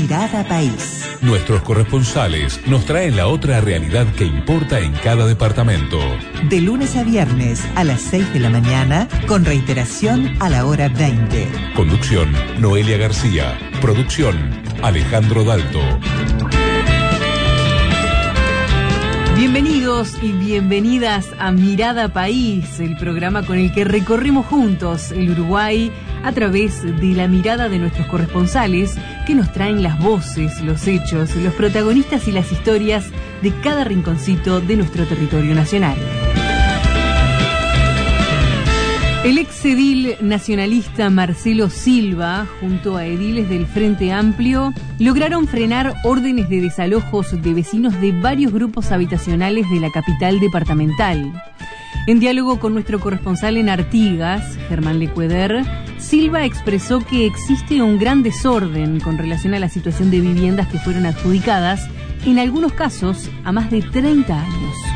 Mirada País. Nuestros corresponsales nos traen la otra realidad que importa en cada departamento. De lunes a viernes a las 6 de la mañana, con reiteración a la hora 20. Conducción, Noelia García. Producción, Alejandro Dalto. Bienvenidos y bienvenidas a Mirada País, el programa con el que recorremos juntos el Uruguay a través de la mirada de nuestros corresponsales que nos traen las voces, los hechos, los protagonistas y las historias de cada rinconcito de nuestro territorio nacional. El exedil nacionalista Marcelo Silva, junto a ediles del Frente Amplio, lograron frenar órdenes de desalojos de vecinos de varios grupos habitacionales de la capital departamental. En diálogo con nuestro corresponsal en Artigas, Germán Lecueder, Silva expresó que existe un gran desorden con relación a la situación de viviendas que fueron adjudicadas, en algunos casos, a más de 30 años.